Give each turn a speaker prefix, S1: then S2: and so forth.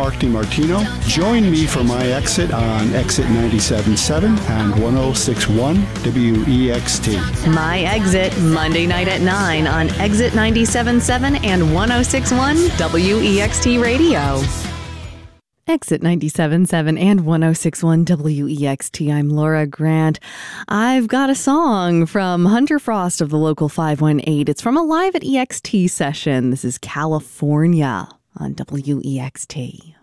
S1: Mark DiMartino. Join me for my exit on Exit 97.7 and 106.1 WEXT.
S2: My Exit, Monday night at 9 on Exit 97.7 and 106.1 WEXT Radio. Exit 97.7 and 106.1 WEXT. I'm Laura Grant. I've got a song from Hunter Frost of the Local 518. It's from a Live at EXT session. This is California on WEXT.